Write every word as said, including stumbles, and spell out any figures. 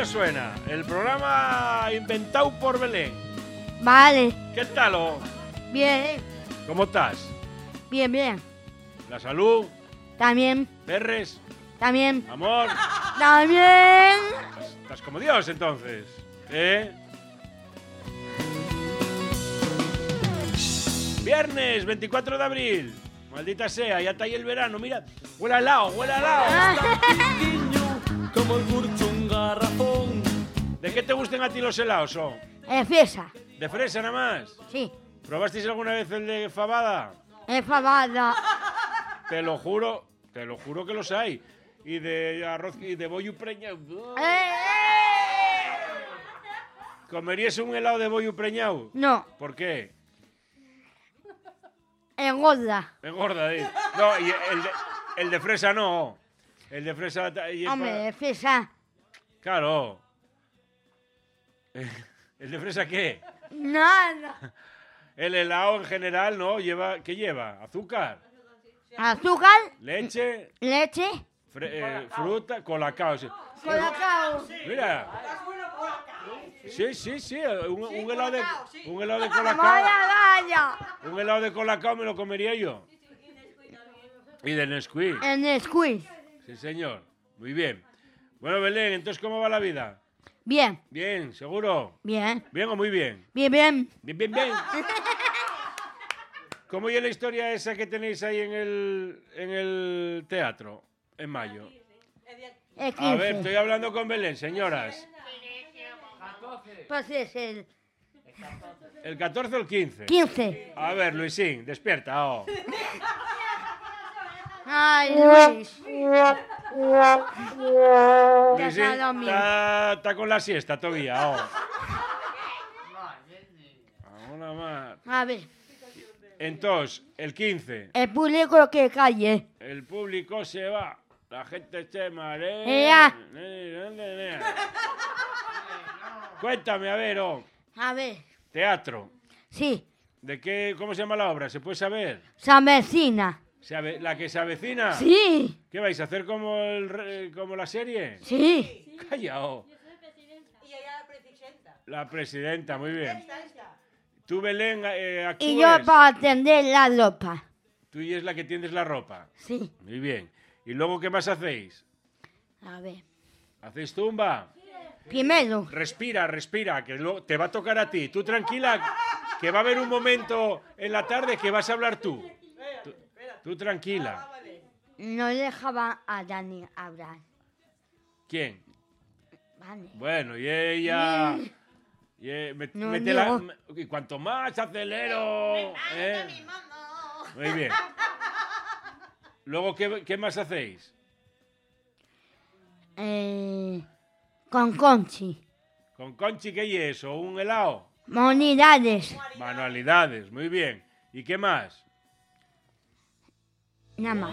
os suena? El programa inventado por Belén. Vale. ¿Qué tal? Oh? Bien. ¿Cómo estás? Bien, bien. ¿La salud? También. ¿Perres? También. ¿Amor? También. Estás, estás como Dios, entonces. ¿Eh? Viernes veinticuatro de abril. Maldita sea, ya está ahí el verano. Mira, huele al lado, huele al lado. Como el curcho un garrafón. ¿De qué te gustan a ti los helados? Oh? Es fresa. ¿De fresa nada más? Sí. ¿Probasteis alguna vez el de fabada? Es fabada. Te lo juro, te lo juro que los hay. Y de arroz y de bollo preñado. ¡Eh! ¿Comerías un helado de bollo preñado? No. ¿Por qué? Engorda. Engorda, ¿eh? No, y el de, el de fresa no. El de fresa... Y Hombre, pa... es fresa. Claro. ¿El de fresa qué? Nada. El helado en general, ¿no? Lleva, ¿qué lleva? ¿Azúcar? Azúcar, ¿Leche? leche, Fre- eh, fruta, colacao. Sí. colacao. Mira. Sí, sí, sí. Un, un helado de, un helado de colacao. Vaya, vaya. Un helado de colacao me lo comería yo. Y de Nesquik. En el squeeze. Sí, señor. Muy bien. Bueno, Belén, entonces, ¿cómo va la vida? Bien, Bien, ¿seguro? bien, ¿Bien o muy bien? bien, bien. Bien, bien, bien. ¿Cómo es la historia esa que tenéis ahí en el, en el teatro, en mayo? El A ver, estoy quince. hablando con Belén, señoras. Pues es el ¿El catorce o el quince? quince. A ver, Luisín, despierta. Oh. Ay, Luis. Luisín se ha dormido. está, está con la siesta todavía. Oh. Ahora más. A ver, Entonces, el quince, el público que calle. el público se va. La gente se marea. Ea. Cuéntame, a ver, oh. A ver, Teatro. sí, ¿De qué, cómo se llama la obra? ¿Se puede saber? se avecina. ¿Se ave- ¿La que se avecina? Sí, ¿Qué vais a hacer como, el, re- como la serie? sí. Callao. Y ella la presidenta. La presidenta, muy bien. Esta, esta. Tú, Belén, eh, actúes. Y yo para atender la ropa. Tú y es la que tiendes la ropa. Sí. Muy bien. ¿Y luego qué más hacéis? A ver, ¿Hacéis tumba? primero, Respira, respira, que luego te va a tocar a ti. Tú tranquila, que va a haber un momento en la tarde que vas a hablar tú. Tú, tú tranquila. no dejaba a Dani hablar. ¿Quién? Vale. Bueno, y ella... y, eh, me- No, mete la- no. me- y cuanto más acelero... ¿eh? Muy bien. Luego, ¿qué, qué más hacéis? Eh, con Conchi. ¿Con Conchi qué y eso? ¿Un helado? Monidades. Manualidades, muy bien. ¿Y qué más? Nada más.